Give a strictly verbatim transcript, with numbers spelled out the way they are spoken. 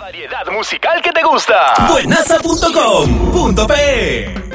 Variedad musical que te gusta. Buenaza punto com punto pe